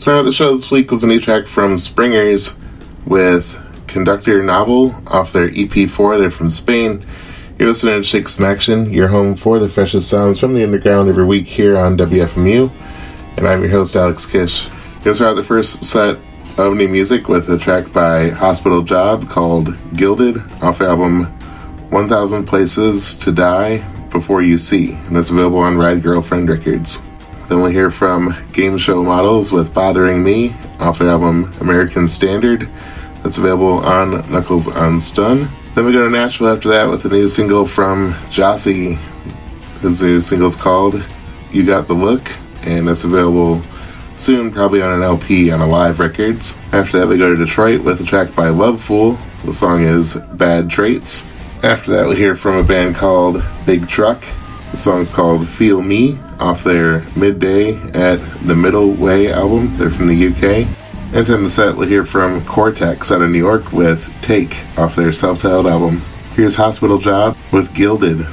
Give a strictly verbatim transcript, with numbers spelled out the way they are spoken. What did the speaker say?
Starting out the show this week was a new track from Springers with Conductor Novel off their E P four. They're from Spain. You're listening to Shake Some Action, your home for the freshest sounds from the underground every week here on W F M U. And I'm your host, Alex Kish. Here's out the first set of new music with a track by Hospital Job called Gilded off the album one thousand Places to Die Before You See. And it's available on Ride Girlfriend Records. Then we'll hear from Game Show Models with Bothering Me off their album American Standard. That's available on Knuckles on Stun. Then we go to Nashville after that with a new single from Jossie. His new single's called You Got the Look, and that's available soon, probably on an L P on Alive Records. After that we go to Detroit with a track by Lovefool. The song is Bad Traits. After that we hear from a band called Big Truck. The song's called Feel Me off their Midday at the Middle Way album. They're from the U K. And in the set, we'll hear from Cortex out of New York with Take off their self-titled album. Here's Hospital Job with Gilded.